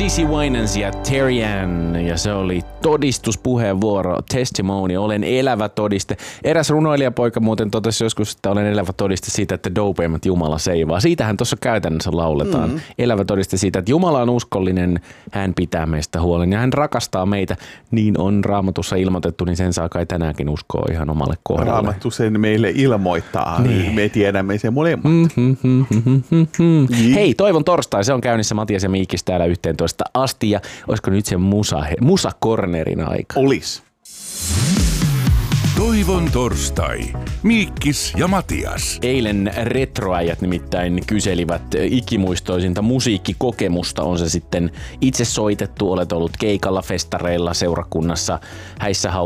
CeCe Winans ja Terry Ann, ja se oli todistuspuheenvuoro, testimony, olen elävä todiste. Eräs runoilijapoika muuten totesi joskus, että olen elävä todiste siitä, että dopeimmat Jumala seivaa. Siitähän tuossa käytännössä lauletaan. Elävä todiste siitä, että Jumala on uskollinen, hän pitää meistä huolen ja hän rakastaa meitä. Niin on Raamatussa ilmoitettu, niin sen saa kai tänäänkin uskoa ihan omalle kohdalle. Raamattu sen meille ilmoittaa, niin. Me tiedämme sen molemmat. Hei, Toivon torstai, se on käynnissä Matias ja Miikis täällä 11 asti ja olisiko nyt se musakornerin aika? Olis. Toivon torstai. Miikkis ja Matias. Eilen retroäijät nimittäin kyselivät ikimuistoisinta musiikkikokemusta. On se sitten itse soitettu, olet ollut keikalla, festareilla, seurakunnassa, häissä